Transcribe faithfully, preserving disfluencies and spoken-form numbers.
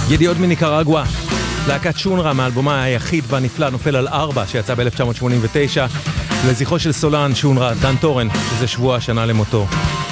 ידיעות מניקרגואה, להקת שונרה מאלבומה היחיד והנפלא נופל על ארבע שיצא ב-אלף תשע מאות שמונים ותשע לזכרו של סולן שונרה דן טורן, שזה שבוע השנה למותו.